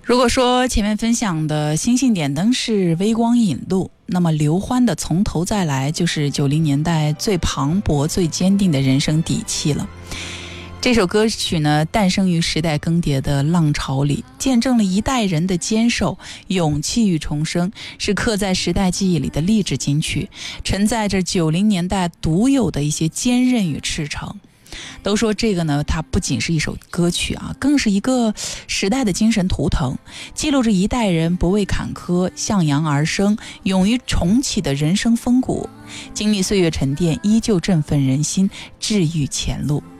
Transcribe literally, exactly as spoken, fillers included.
如果说前面分享的星星点灯是微光引路，那么刘欢的从头再来就是九零年代最磅礴最坚定的人生底气了。这首歌曲呢，诞生于时代更迭的浪潮里，见证了一代人的坚守、勇气与重生，是刻在时代记忆里的励志金曲，承载着九零年代独有的一些坚韧与赤诚。都说这个呢，它不仅是一首歌曲啊，更是一个时代的精神图腾，记录着一代人不畏坎坷、向阳而生、勇于重启的人生风骨，经历岁月沉淀，依旧振奋人心，治愈前路。